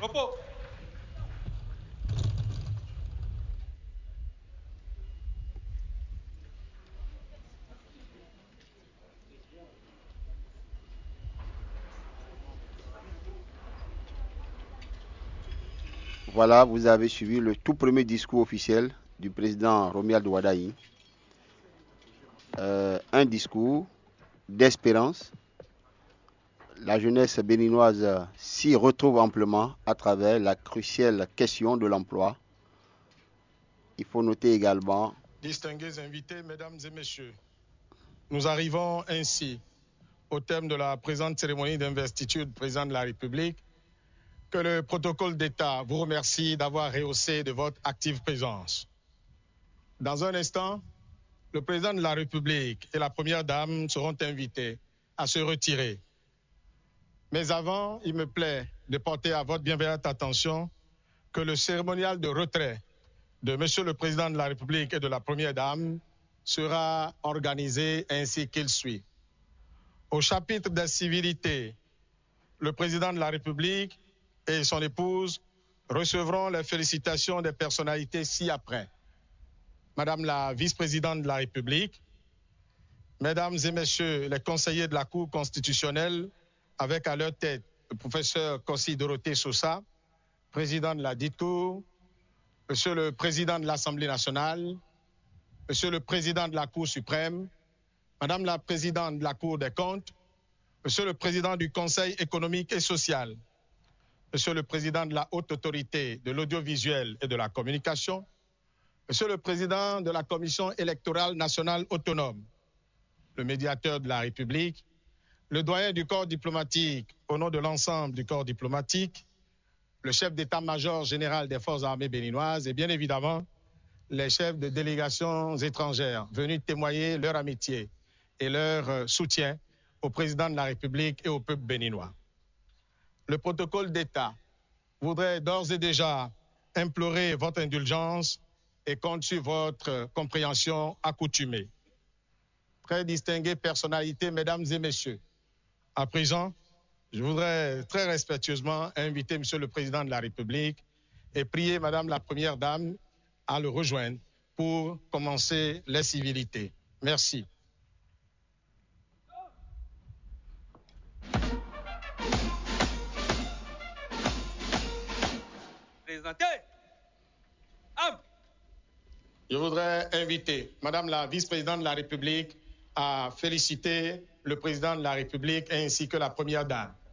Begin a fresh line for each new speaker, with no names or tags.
propos.
Voilà, vous avez suivi le tout premier discours officiel du président Romuald Wadaï. Un discours d'espérance. La jeunesse béninoise s'y retrouve amplement à travers la cruciale question de l'emploi. Il faut noter également...
Distingués invités, mesdames et messieurs, nous arrivons ainsi au terme de la présente cérémonie d'investiture du président de la République, que le protocole d'État vous remercie d'avoir rehaussé de votre active présence. Dans un instant, le président de la République et la première dame seront invités à se retirer. Mais avant, il me plaît de porter à votre bienveillante attention que le cérémonial de retrait de Monsieur le Président de la République et de la Première Dame sera organisé ainsi qu'il suit. Au chapitre des civilités, le Président de la République et son épouse recevront les félicitations des personnalités ci-après. Madame la vice-présidente de la République, Mesdames et Messieurs les conseillers de la Cour constitutionnelle, avec à leur tête le professeur Kossi Dorothée Sosa, président de la dite Cour, Monsieur le Président de l'Assemblée nationale, Monsieur le Président de la Cour suprême, Madame la Présidente de la Cour des comptes, Monsieur le Président du Conseil économique et social, Monsieur le Président de la Haute Autorité de l'audiovisuel et de la communication, Monsieur le Président de la Commission électorale nationale autonome, le médiateur de la République, le doyen du corps diplomatique au nom de l'ensemble du corps diplomatique, le chef d'état-major général des forces armées béninoises et bien évidemment les chefs de délégations étrangères venus témoigner leur amitié et leur soutien au président de la République et au peuple béninois. Le protocole d'État voudrait d'ores et déjà implorer votre indulgence et compte sur votre compréhension accoutumée. Très distinguées personnalités, mesdames et messieurs, à présent, je voudrais très respectueusement inviter Monsieur le Président de la République et prier Madame la Première Dame à le rejoindre pour commencer les civilités. Merci.
Présenté.
Je voudrais inviter Madame la vice-présidente de la République à féliciter le président de la République ainsi que la Première Dame.